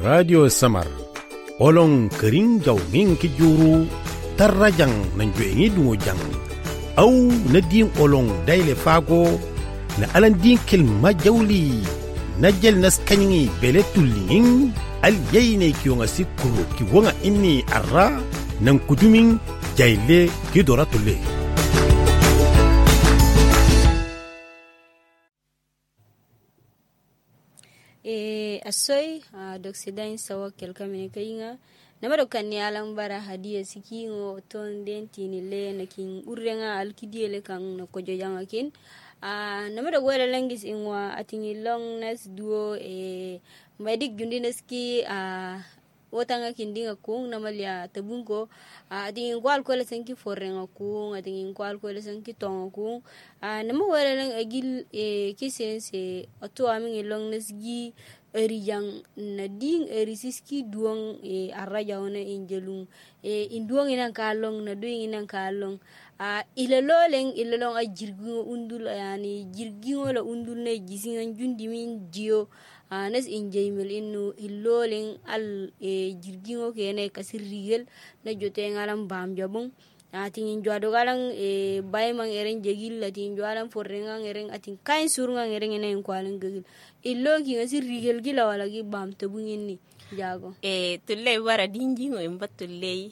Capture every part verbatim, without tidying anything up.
Radio Samar olong kering jaw min ki juru tarrajang nan joengi dungo jang au na din olong daile fago na alan din kil majawli najel nas kanyi bele tullin al yayne ki yonga sikuru ki wonga inni arra nan kudumin jaile ki doratulle e asoy d'occident sawa kelka mene kayinga namado kanni alam bara hadiya siki ngo ton den tini le nakin urrenga alkidiele kan no kojo janga kin a namado wala langis inwa atingi long nas duo e madik jundineski a wotanga kindinga kung namalia tabungo atingi kwal ko le sanki forrenga kung atingi kwal ko le sanki tonga kung a namo wala lang agil e kisense oto amingi long nasgi eri yang na ding eri siski duong e araja ona injelung e induong inan kalong na duing inan kalong a ilaloleng ilalong a jirgingo undul yani jirgingo la undul na jisingan jundi min jio a nas injemel inno iloleng al e jirgingo kene kasir rigel na jote ngalam bam jabung atin jwado galang e baymang eren jegil atin jwalan forrenga eren atin kain surunga eren enen kwalan gegil illo ki ngasi rigel gila wala gi bam tabungin ni jago e tulle wara dinji ngo imba tulle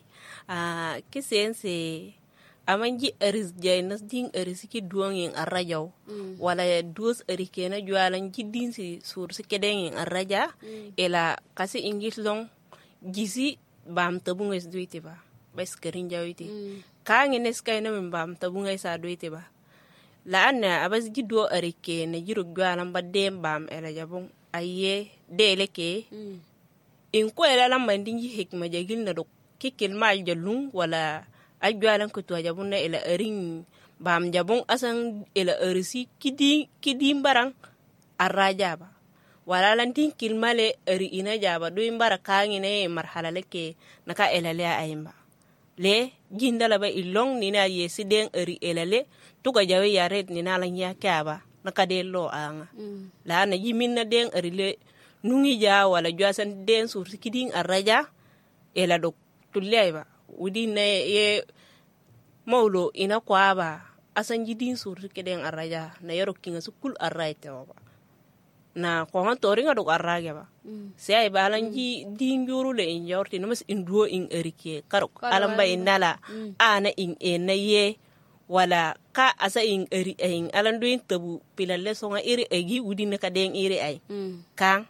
a kisense amanji eris jaynas ding eris ki duongin arajaw mm. wala dos erikena jwalan jiddin si sur si kedengin araja mm. ela kasi ingis long gisi bam tabungis duite ba bas kerin jawiti mm. kaangi neskay na min bam tabungay sa duite ba laan na abas gido arike na jiro gwalan ba dem bam ela jabong aye dele ke mm. in ko ela lam mandinji hikma jagil na do kikil mal jalung wala ay gwalan ko to jabong na ela erin bam jabong asang ela erisi kidi kidi barang araja ba wala lan tin kilmale eri ina jaba do imbara kaangi ne marhala leke naka ela le ayimba le jindala ba ilong nina yesi den eri elale tuga jawe yaret nina lan ya kaba nakade lo anga mm. la na yimin na den eri le nungi ja wala jwasan den sur kiding araja ela do tulle ba wudi ne ye maulo ina kwaba asan jidin sur kiding araja na yoro kinga sukul araite ba na ko han tori nga do arrage ba mm. sai balanji mm. dinjuru le in yorti no mas induo in erike karo alamba inala mm. ana in enaye wala ka asa in eri in alandu in tabu pilalle songa iri egi udine ka den iri ay mm. kan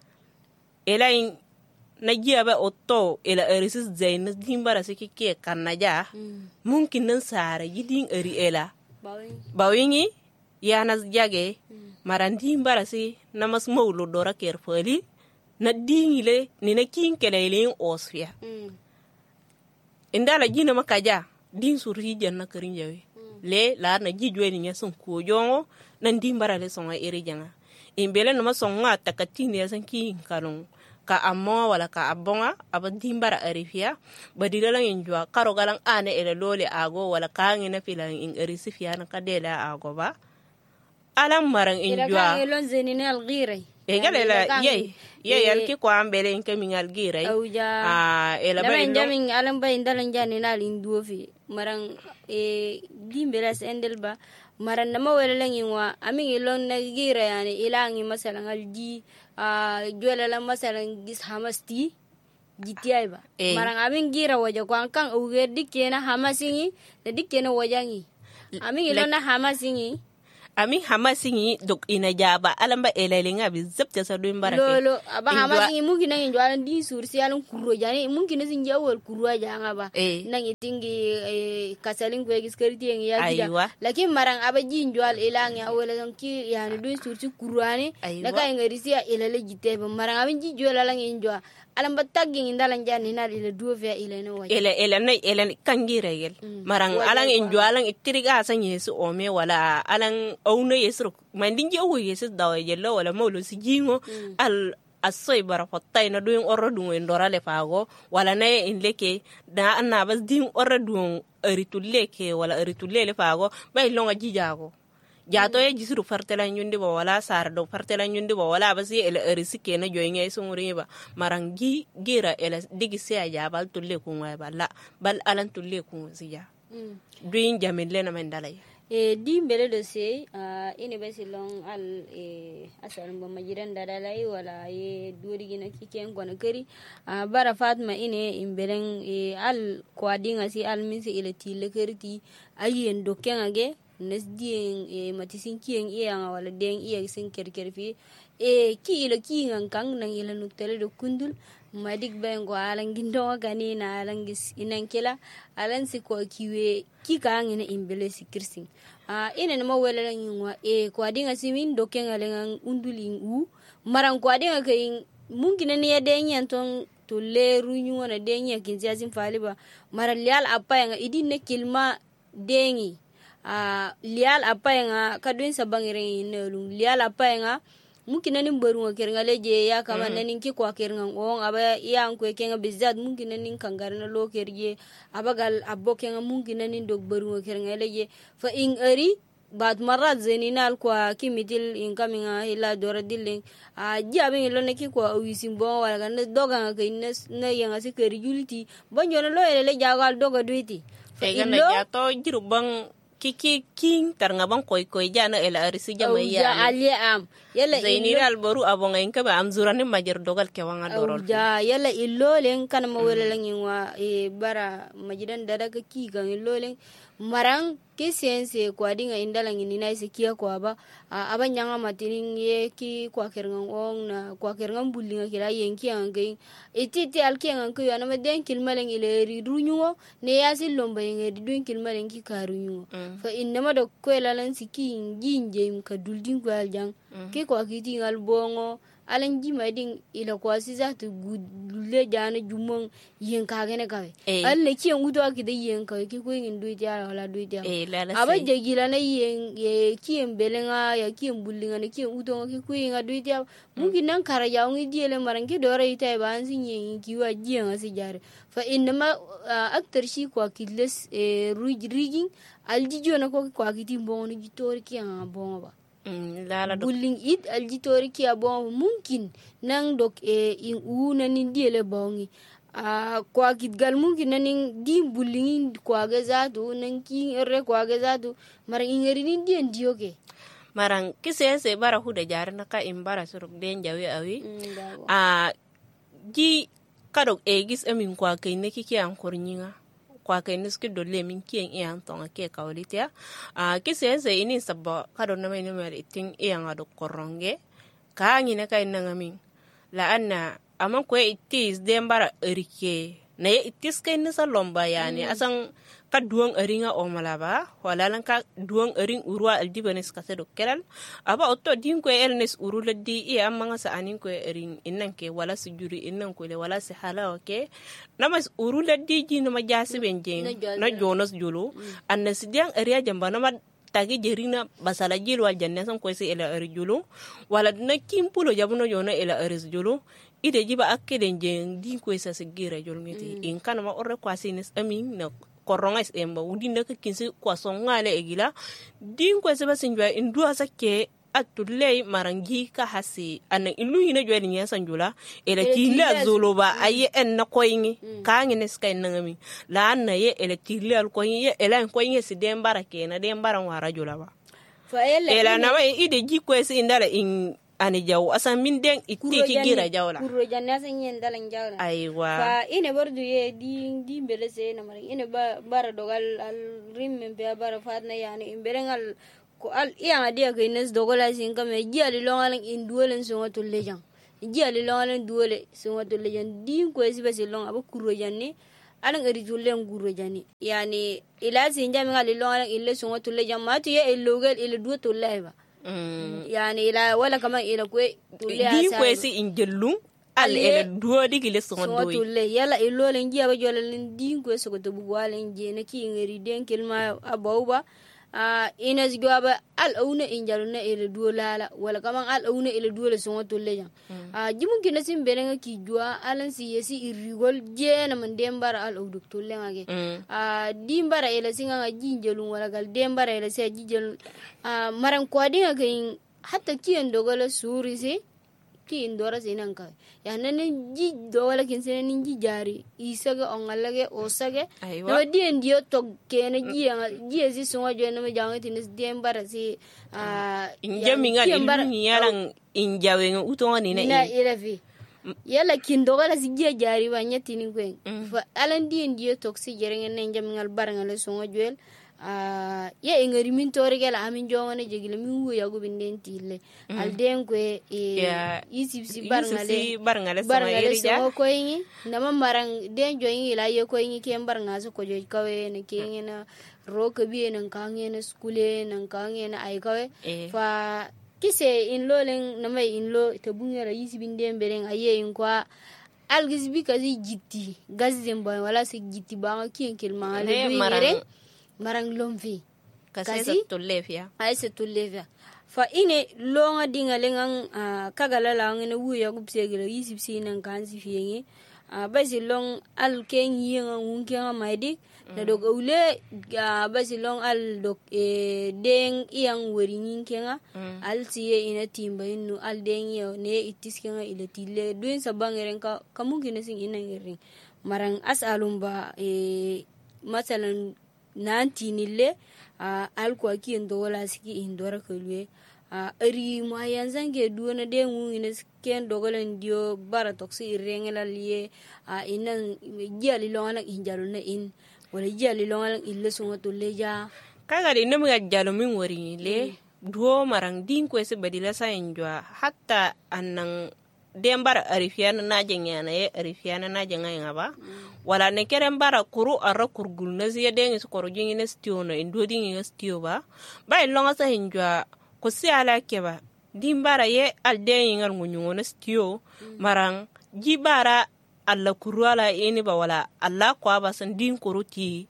ela in najiya ba otto ela erisis zain dimbara sikike kanaja mm. mungkin nan sare yidin eri ela bawing bawingi yana jage mm. marandi mbarasi namas mawlo dora kerfali na dingile ni na kin kelele osfia mm. indala jina makaja din surhi janna karin jawe mm. le la na jijwe ni nyasun ko jongo nan dimbara le songa ere janga imbele no masonga takatini yasan kin kalon ka amma wala ka abonga abadimbara arifia badila lang injwa karo galang ane ele lole ago wala kangina filang in erisifia na kadela ago ba alam marang injwa ila elon zenine algirai e gale la ye ye yal ki ko ambele en kami algirai ah ela ba injamin alam ba indalan jani na linduo fi marang e dimberas endel ba maran nama wala lang inwa amin elon na gira yani ilangi masalan alji ah jola la masalan gis hamasti gitiai ba e. marang amin gira waja ko kan uge dikena hamasingi da dikena wajangi amin elon na hamasingi ami hamasingi dok ina jaba alamba elelinga bi zabta sa doin barake lolo aba hamasingi mungkin nang injo alan di sursi alan kuro jani mungkin sin jawol kuro janga ba e. nang itingi e, kasalin ko giskariti yang ya gida lakin marang aba jinjo al elangi awala ki yani doin sursi kurane naka ngarisi elale jite ba marang abin jinjo lalang injo alam batagin indalan jani na ile duovia ile no waje ele ele na ele kangira yel mm. marang alang injo alang itiriga san yesu ome wala alang awno yesu mandinji o yesu dawa yello wala mawlo sijingo mm. al asoy bara fottay na doin orro dum en dorale fago wala nay in leke da anna bas din orro dum eritulle ke wala eritulle le fago bay longa jijago jato ya jisiru fartelan yundi ba wala sar do fartelan yundi ba wala ba sai ele risike na joyinga sun wuri ba marangi gira ele digi sai ya bal tulle kun wa balla bal alan tulle kun siya duin jamille na mandalay e di mbele do se uh, ine besi long al e asal mbo majiran dadalai wala e duri gina kiken kono keri uh, bara fatma ine imbelen e al kwadinga si al minsi ile tile kerti ayen do kengage nes dien e matisin kien e anga wala den e sin kerkerfi e ki ile ki ngan kang nang ile no tele do kundul madik bengo alan gindo gani na alan gis inan kila alan si ko kiwe ki ka ngene imbele si kirsin a ina na mawela lan yinwa e ko adinga simin doken alan undulin u maran ko adinga kay mungkin ne ya den yanton to le runyu na den ya kin jasin faliba maran lial apa yang idin ne kilma dengi a lial apa yang kadun sabangiren ne lu lial apa yang mungkin nanin baru ngakir ngaleje ya kama mm. nanin ki kwa kir ngang on aba yang kwe kenga bizad mungkin nanin kangar na lo kerje aba gal abbo kenga mungkin nanin dog baru ngakir ngaleje fa ing ari bad marat zeninal kwa kimitil in kaminga ila dora dilling a jabe ngelo ne ki kwa wisim bon wala kan doga ngakay na yang asi keri juliti bonjo na lo ele jagal doga duiti fa ilo ya to jiru bang kiki king tarnga bang koy koy jana ela arisi jama ya ali am yalla zainira alboru abonga inka ba amzurani majer dogal ke wanga dorol ja yalla illolen kana ma wala langin wa e bara majidan dada ka ki gan illolen marang ke sense ko adinga indalang ni nai se kia ko aba aba nyanga matinin ye ki kwa kerngang ong na kwa kerngang bulinga kira yenki angai etiti alki ngang ko yana meden kilmaleng ile ri runyo ne yasi lomba yenge duin kilmaleng ki karunyo fa inama do ko lalan siki nginje ka duldin ko aljang ke ko akiti ngal bongo alan ji madin ila ko siza to gulle jana jumon yen ka gene kawe alle ki ngudo akide yen ka ki ko ngin duiti ala wala duiti aba jegila na yen ye ki embelenga ya ki embulinga ne ki ngudo ki ko nga duiti mungkin nan kara ya ngi diele marangi dore ita ba ansin yen ki wa jiyan asijare fa inma aktar shi ko kiles rigin aljijo na ko ko akiti bongo ni jitori ki nga bongo ba bulling it aljitori ki abon mungkin nang dok e in una ni diele bongi a kwa kitgal mungkin naning di bulling kwa gazatu nang ki erre kwa gazatu mar ingeri ni dien dioke marang kisese bara huda jar naka imbara suruk den jawi awi a ji kadok egis emin kwa kayne kiki an kornyinga kwa kay niski dolle min kien e an tonga ke kawlitia a kisese ini sabba kado na may numer iting e an ado koronge ka ngine kay nangamin la anna amang ko itis dembara erike na itis kay nisa lomba yani mm. asang ka duang eringa o malaba wala lang ka duang ering urwa aldibanes kasi do kelal aba otto din ko elnes urula di e am mga sa anin ko ering innan ke wala si juri innan ko le wala si hala okay namas urula di ji no majasi benjeng na jonas julu mm. anna sidiang area jamba na tagi jerina basala jilu wal janna son ko si ela eri julu wala na kimpulo jabuno jona ela eri julu ide jiba akke den jeng din ko sa sigira julu ngiti mm. in kana ma orre kwasinis amin na koronga is emba udinda ka kinsi kwa songale egila din kwa seba sinjwa indua sake atulei marangi ka hasi ana ilu hina jwa niya sanjula ele tila zoloba aye en na koyingi ka ngine sky nangami la na ye ele tila al koyingi ye ele koyingi si dembara ke na dembara wara jula ba fa ele ele na ma ide ji ko si indala in ani jaw asan min den itti ki gira jawla kuro janna san yen dalan jawla aywa fa ine bordu ye di di mbele se na mari ine ba bara dogal al rimme be bara fatna yani imberengal ko al iya dia ke nes dogola sin kam ji ali longalan in duolen so wato lejan ji ali longalan duole so wato lejan di ko si be se long aba kuro janne alan eri tulen kuro janne yani ila sin jami ngal longalan ille so wato lejan ma to ye elogal ile duo to leba Mm. yani ila wala kama ila kwe tulle asa di kwe si injellu al ele duodi gile so doy tulle yala ilo len jiya ba jola len di kwe so to bu wala je na ki ngeri den kelma abawba a ina zgwaba al auna injaluna ila dolala wala kaman al auna ila dola songo tolle jang a jimun kina sim berenga ki jua alan si yesi irigol jena man dembara al auduk tolle ngage a dimbara ila singa nga jinjelun wala gal dembara ila se jinjel a maran kwadinga kain hatta kiyen dogala suri se ki indora sinan ka ya nanen ji dogala kin sinan ji jari isaga ongalage osage no dien dio to kene ji ji si songa jo na majanga tinis dembara si a injaminga ilmi yaran injawe utonga ni na ilafi yala kin dogala si ji jari wa nyati ni gwen fa alan dien dio to si jerenge ne jamingal barangale songa joel Uh, ya ingari min tori gela amin jongone jegile min wo yago binden tille mm. alden ko e yeah. isi si barngale barngale barngale so ko yin nama marang den joyin ila ye ko yin ke barnga so ko joy kawe ne ke yin na roka bi nan kange na skule nan kange na ay kawe eh. fa kise in lolen nama in lo te bunyara isi binden beren aye in kwa algizbi kazi gitti gazem ba wala se gitti ba ki kelma ale du yere marang lomvi kasi tulevia ay se tulevia fa ine longa dinga lengang uh, kagala la ngene wuya gubsegele yisipsi nan kansi fiyengi uh, basi long al ken yinga wunkenga maidik mm. na dog ule uh, basi long al dok e deng iyang weringin kenga mm. al siye ina timba inu al deng yo ne itis kenga ila tile duin sabangeren ka kamungkin sing ina ngering marang as alumba e masalan nanti nille a alko ki ndo wala siki indora kulwe a ari ma yanzan ke duona de ngu ina ken dogolen dio bara toksi irengela liye a inan jali longa injalo na in wala jali longa ille sunga to leja kaga de nemu jalo min wori le duo marang din ko se badila sa enjwa hatta annan dembara arifiana na jengana ye arifiana na jengaya ba mm. wala ne keren bara kuru ara kurgul na ziya dengi su koro jingi na stio no indo dingi na stio ba ba ilonga sa hinjwa ko si ala keba dimbara ye al dengi ngal ngunyungo na stio mm. marang jibara alla kuru ala ini ba wala alla kwa ba san din kuru ti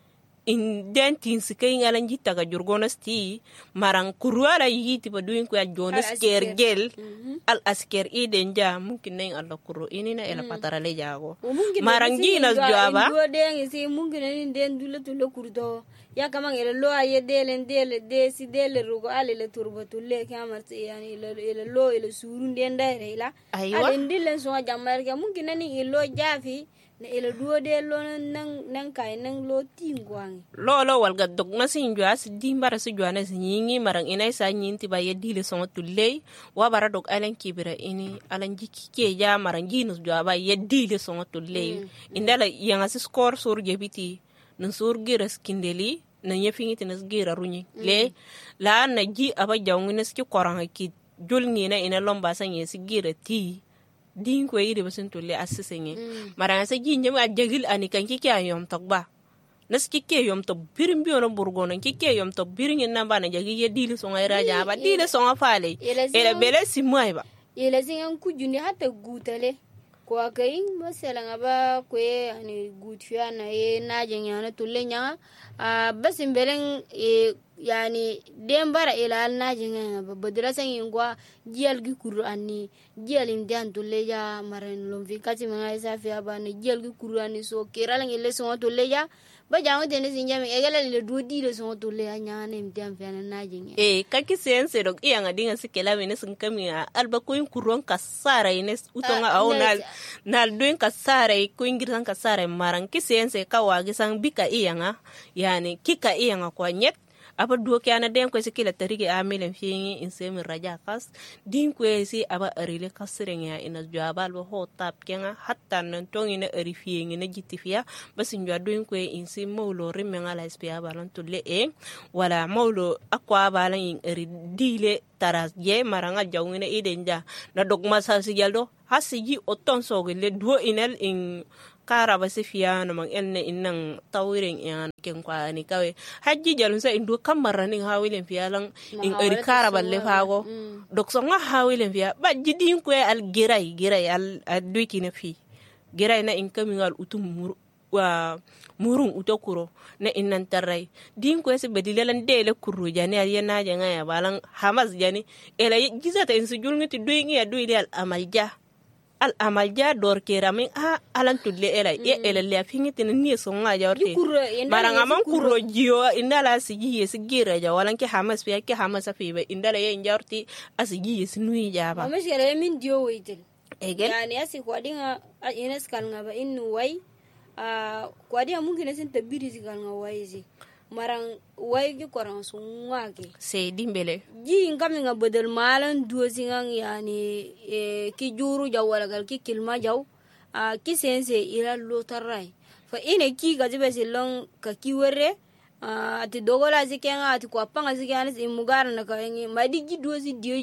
in dentin sikai ngalan jita ga jurgonas ti marang kuruala yiti pa duin ko jonas kergel mm-hmm. al asker iden ja mungkin neng alla kuru ini na ela mm. patara le jago marang ginas jaba do den isi mungkin nin den dule tulo kurdo ya kamang ela lo aye delen dele de si dele rugo ale le turbo tulle kamar ti yani ela lo ela surun den daire ila ale ndilen so jamar ga mungkin nani ilo jafi na ila duo de lo nang nang kai nang lo tingwang lo lo wal ga dog na sin jwa si dimbara si jwa na sinyi marang inay sa nyinti ba yedile so tulle wa bara dog alen kibira ini alan jiki ke ja marang ginus jwa ba yedile so tulle mm. indala yang as score sur gebiti nan sur giras kindeli na nyefingi tinas gira runyi mm. le la na ji aba jawngina ski koranga ki julni na ina lomba sanye si gira ti din ko yiri basin tulle asisenye mm. maranga sa ginje ma jagil ani kan kike ayom tokba nas kike yom to birim bi ono burgono kike yom to birin na bana jagi ye dili so ngai raja ba dili so ngafale ele bele simai ba ele singan kujuni hata gutale ko akai masalan aba ko ani gutfiya na ye na jenya na tulle nya a basin belen e yani dembara ila alna jinga badra sangin gwa jial gi qur'ani jial indian tuleja maran lomvi kati manga isa fi abana jial gi qur'ani so kiralang ile so tuleja ba jango tene sinja me egala le dodi le so tuleja nyane mtiam fi na jinga eh kaki sense dog iya ngadinga sikela wene sun kamia alba ko in kurron kasara ines utonga au nal nal doin kasara ko ingirsan kasara maran ki sense kawagi sang bika iya nga yani kika iya nga kwa nyet apa duo ke ana dem ko se kila tarige amilen fiingi in semi raja kas din ko si aba arile kasrenga ina jabal bo ho tap kenga hatta nan tongi na ari fiingi na jitifia basin jwa doin ko in si mawlo rimenga la spia balon tulle e wala mawlo akwa balan in ari dile taras je maranga jawngina idenja na dogma sa sigaldo hasiji oton sogele duo inel in kara ba sifiya na mang elne inang tawiring yan ken kwa ni kawe haji jalun sa indu kamara ning hawilen fiya lang in eri kara ba le fago dok so nga hawilen fiya ba jidin ko al giray giray al aduki na fi giray na in kamingal utum wa murun uto kuro na innan tarrai din ko ese bedilelan dele kuru jani ariya na janga ya balan hamas jani ela gizata insu julngiti duingi ya duili al amalja al amalja dor keramin a alan tudle ela e ela le afingiti ni songa jawrti maranga man kuro jio indala sigi sigira ja walan ke hamas fi ke hamas fi be indala ye jawrti asigi sinui jaba amashara min dio weitel egel yani asi kwadinga ines kalnga ba inu wai a kwadiya mungkin sin tabiri sikal nga waizi marang wai gi korang sunga ke se dimbele ji ngam nga bedel malan duo singang yani e, ki juru jaw wala gal ki kilma jaw a ki sense ila lo tarai fa ine ki gajibe silong ka ki were a ati dogola sikenga ati kwa panga sikana si mugara na ka ngi madi gi duo si dio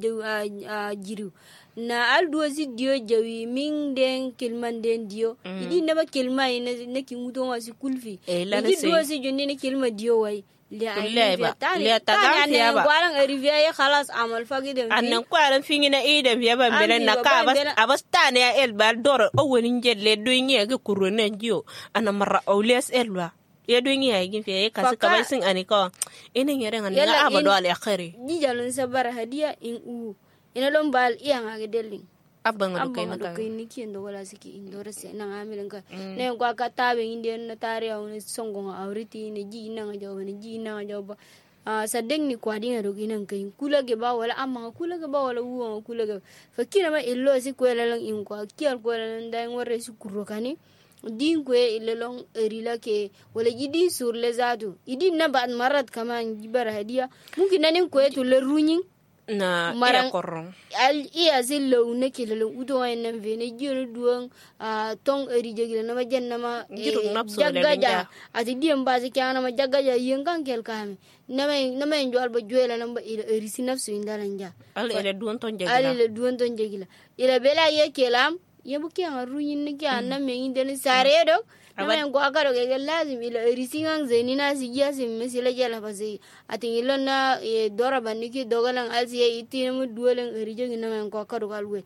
jiru na al duo si dio jawi ming den kilman den dio mm. idi neba kilma ina ne ki muto wa si kulfi e idi duo si jondi ne kilma dio wai le ba le ta ga ya ba gwaran arrivia ya khalas amal fagi dem annan kwaran fingina ida biya ban belen na ka bas abastane ya el bal dor o woni jelle do ngi ga kurone jio ana marra awles elwa ya do ngi ya gin fiye ka ka bai sin ani ko ina ngere ngana na abado al akhiri ji jalun sabara hadiya in u ina lon bal iya nga delling abban ga kai na kai ni kin do wala siki indore se na ngamilin ka ne kwa ka tabe inde na tare awni songo awriti ne ji na nga jaw ne ji na nga jaw ba a sadeng ni kwa dinga do ginan kai kula ge ba wala amma kula ge ba wala wuwa kula ge fakira ma illo si ko lalan in kwa kiyal ko lalan dai ngore si kuro kani din ko ilelong erila ke wala jidi sur les adu idi na ba marat kama jibara hadiya mungkin nanin ko to le runyin na iya korong al iya zillo ne kelelo udo en vene jiro duong a tong eri jegila na majen na ma jagaja ati diem bazi kana ma jagaja yengan kel kame na me na me njol ba juela na ba eri sinafsu indala nja al ele duon ton jegila al ele duon ton jegila ila bela ye kelam yebu ke ngaruyin ne kya na me indene sare do na ngo akaro ke lazim ila risingang zenina sigia sim mesila jala basi atin ilona e dora baniki dogalan alsi e itinu duolen rijogi na men ko akaro galwe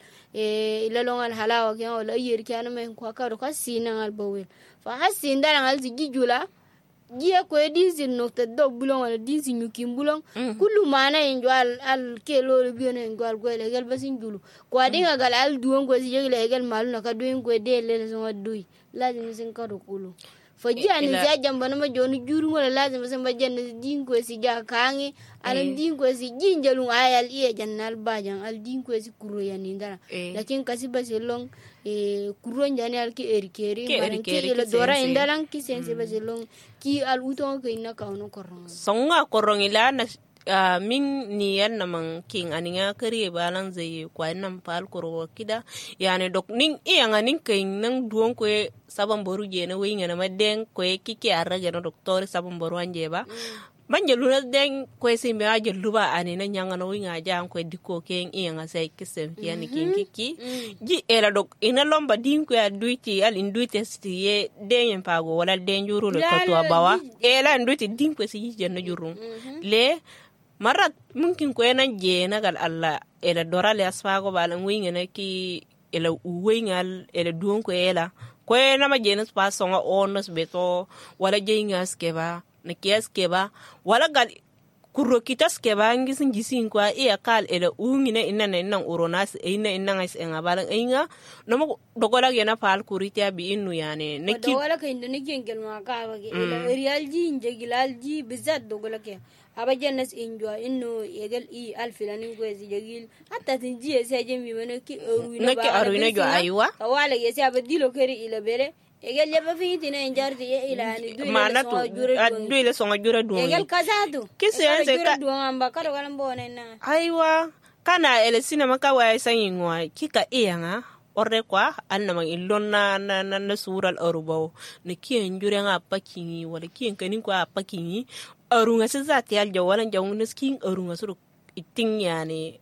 e ila longal halawa ke wala yer ke na men ko akaro kasina ngal bawel fa hasin dalan alsi gijula giya ko dinsin nokta do bulon wala dinsin yukim bulon kullu mana en jwal al ke lo bione en jwal ko le gal basin julu ko adinga gal al duon ko si jegi le gal malu na ka duin ko de le so wadui lazim sin karo kulu faji ani ja jamba na ma joni juru wala lazim sin ba janna din ko si ja kangi alan din ko si jinjalun ayal iya jannal bajan al din ko si kuro yani ndara lakin kasi basilong e kuro njani al ki erikeri man ki le dora indalan ki sense basilong ki al uton ko ina ka ono korong songa korong ila na Uh, min ni yan naman king aninga kari balang zai kwa nan pal koro kida yani dok ning iya nga ning kay nang duong ko sabang boru je na winga na madeng ko kiki ara gano doktor sabang boru anje ba manje luna deng ko simbe aje luba ani na nyanga no winga jang ko diko ken iya nga sai kisem yani king kiki ji era dok ina lomba din ko ya duiti al induiti sti ye den pago wala den juru le ko to bawa ela induiti din ko si jenna juru le marat mungkin ko ena jena gal alla ela dorale asfago balan winga na ki ela uwengal ela duon ko ela ko ena ma jena spa songa onos beto wala jenga skeba na kias keba wala gal kurro kitas keba ngisin gisin ko iya kal ela ungina inna na inna uronas inna inna ngais enga balan inga no dogola gena pal kuritia bi inu yani ne ki dogola ka inda ne gengel ma ka ba ela real ji inje gilal ji bizat dogola ke aba jannas injwa inno yegal i alfilani ko zi jagil hatta tinji se jemi mena ki ruina ba ki aruina jo aywa wala ye se aba dilo keri ila bere yegal leba fi tina injarti ye ila ni du mana tu adu ile songa jura du yegal kazadu kisi yanse ka du amba kado galan bone na aywa kana ele sinema ka wa sayingwa kika iyanga orre kwa anna man illonna na na na sural arubaw ne kien jure nga pakingi wala kien kanin kwa pakingi arunga se zati al jawalan jawun skin arunga suru iting yani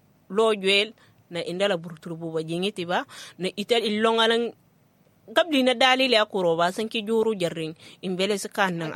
lojwel na indala burturbu ba jingiti ba na ital illongalan gabli na dalile akuro ba san ki juru jarring imbele se kan